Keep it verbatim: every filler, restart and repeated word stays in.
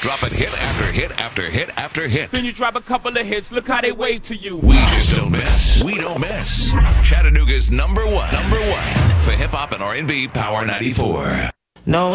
dropping hit after hit after hit after hit. Then you drop a couple of hits, look how they wave to you. We just don't miss. We don't miss. Chattanooga's number one. Number one for hip hop and R and B Power ninety-four. No.